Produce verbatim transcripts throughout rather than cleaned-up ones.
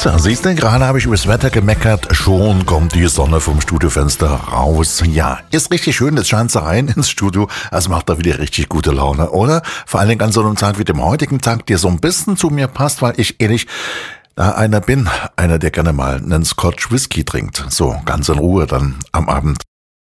So, siehst du, gerade habe ich übers Wetter gemeckert. Schon kommt die Sonne vom Studiofenster raus. Ja, ist richtig schön, es scheint so rein ins Studio. Also macht da wieder richtig gute Laune, oder? Vor allen Dingen an so einem Tag wie dem heutigen Tag, der so ein bisschen zu mir passt, weil ich ehrlich da einer bin. Einer, der gerne mal einen Scotch Whisky trinkt. So, ganz in Ruhe dann am Abend.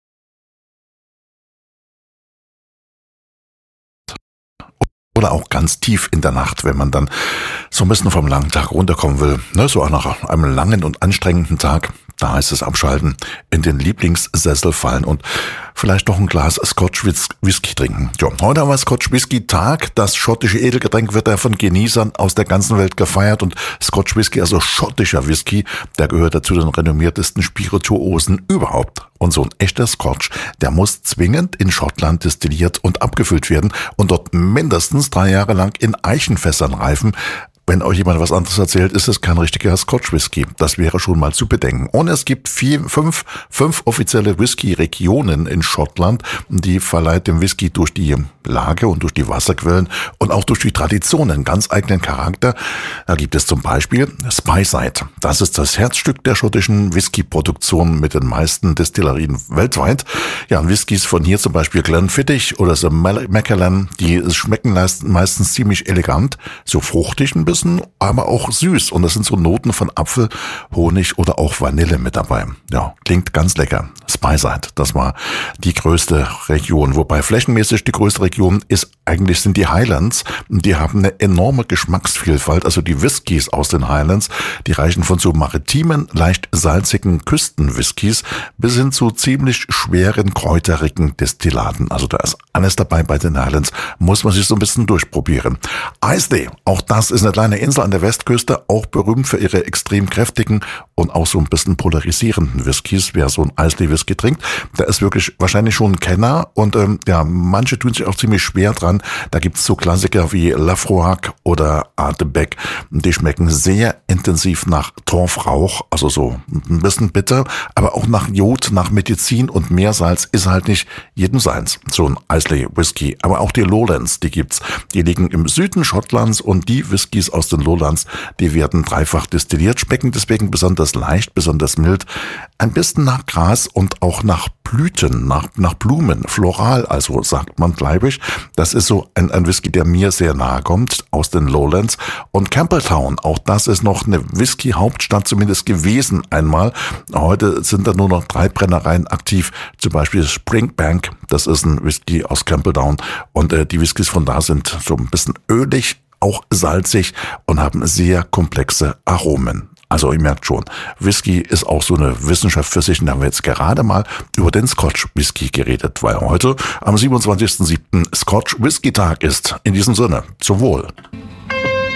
Oder auch ganz tief in der Nacht, wenn man dann so ein bisschen vom langen Tag runterkommen will. Ne, so nach einem langen und anstrengenden Tag, da heißt es abschalten, in den Lieblingssessel fallen und vielleicht noch ein Glas Scotch Whisky trinken. Ja, heute haben wir Scotch Whisky Tag. Das schottische Edelgetränk wird da von Genießern aus der ganzen Welt gefeiert und Scotch Whisky, also schottischer Whisky, der gehört dazu den renommiertesten Spirituosen überhaupt. Und so ein echter Scotch, der muss zwingend in Schottland destilliert und abgefüllt werden und dort mindestens drei Jahre lang in Eichenfässern reifen. Wenn euch jemand was anderes erzählt, ist es kein richtiger Scotch Whisky. Das wäre schon mal zu bedenken. Und es gibt vier, fünf, fünf offizielle Whisky-Regionen in Schottland, die verleiht dem Whisky durch die Lage und durch die Wasserquellen und auch durch die Tradition einen ganz eigenen Charakter. Da gibt es zum Beispiel Speyside. Das ist das Herzstück der schottischen Whisky-Produktion mit den meisten Destillerien weltweit. Ja, Whiskys von hier zum Beispiel Glenfiddich oder The Macallan, die schmecken meistens ziemlich elegant, so fruchtig ein bisschen, aber auch süß. Und das sind so Noten von Apfel, Honig oder auch Vanille mit dabei. Ja, klingt ganz lecker. Speyside, das war die größte Region. Wobei flächenmäßig die größte Region ist, eigentlich sind die Highlands. Die haben eine enorme Geschmacksvielfalt. Also die Whiskys aus den Highlands, die reichen von so maritimen, leicht salzigen Küstenwhiskys bis hin zu ziemlich schweren, kräuterigen Destillaten. Also da ist alles dabei bei den Highlands. Muss man sich so ein bisschen durchprobieren. Islay, auch das ist eine kleine Insel an der Westküste, auch berühmt für ihre extrem kräftigen und auch so ein bisschen polarisierenden Whiskys. Wer so ein Islay Whisky trinkt, der ist wirklich wahrscheinlich schon ein Kenner und ähm, ja, manche tun sich auch ziemlich schwer dran. Da gibt's so Klassiker wie Lafroig oder Ardbeg. Die schmecken sehr intensiv nach Torfrauch, also so ein bisschen bitter, aber auch nach Jod, nach Medizin und Meersalz ist halt nicht jedem seins. So ein Islay Whisky. Aber auch die Lowlands, die gibt's. Die liegen im Süden Schottlands und die Whiskys aus den Lowlands, die werden dreifach destilliert, schmecken deswegen besonders leicht, besonders mild, ein bisschen nach Gras und auch nach Blüten, nach, nach Blumen, floral, also sagt man, glaube ich. Das ist so ein, ein Whisky, der mir sehr nahe kommt, aus den Lowlands. Und Campbelltown, auch das ist noch eine Whisky-Hauptstadt zumindest gewesen einmal. Heute sind da nur noch drei Brennereien aktiv, zum Beispiel Springbank, das ist ein Whisky aus Campbelltown. Und äh, die Whiskys von da sind so ein bisschen ölig, auch salzig und haben sehr komplexe Aromen. Also ihr merkt schon, Whisky ist auch so eine Wissenschaft für sich. Und da haben wir jetzt gerade mal über den Scotch Whisky geredet, weil heute am siebenundzwanzigsten siebten Scotch Whisky Tag ist. In diesem Sinne, zum Wohl.